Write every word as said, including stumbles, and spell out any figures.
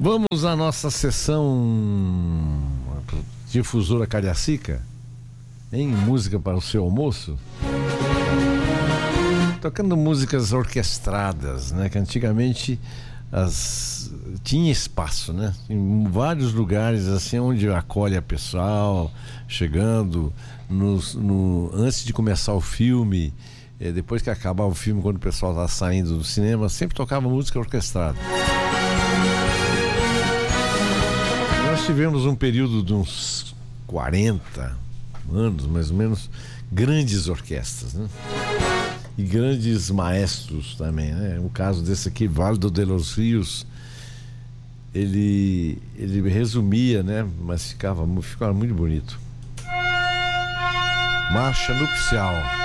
Vamos à nossa sessão Difusora Cariacica, em música para o seu almoço. Tocando músicas orquestradas, né? Que antigamente as... tinha espaço, né? Em vários lugares assim onde acolhe a pessoal, chegando no, no... antes de começar o filme, eh, depois que acabava o filme, quando o pessoal estava saindo do cinema, sempre tocava música orquestrada. Nós tivemos um período de uns quarenta anos, mais ou menos, grandes orquestras, né? E grandes maestros também, né? O caso desse aqui, Valdo de los Rios, ele, ele resumia, né? Mas ficava, ficava muito bonito. Marcha Nupcial.